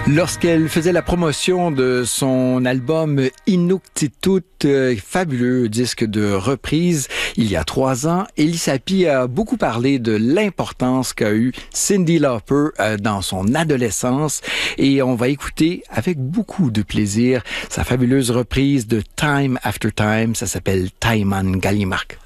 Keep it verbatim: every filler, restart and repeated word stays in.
Lorsqu'elle faisait la promotion de son album Inuktitut, euh, fabuleux disque de reprise, il y a trois ans, Elissa Pi a beaucoup parlé de l'importance qu'a eu Cyndi Lauper euh, dans son adolescence et on va écouter avec beaucoup de plaisir sa fabuleuse reprise de Time After Time, ça s'appelle Taiman Gallimark.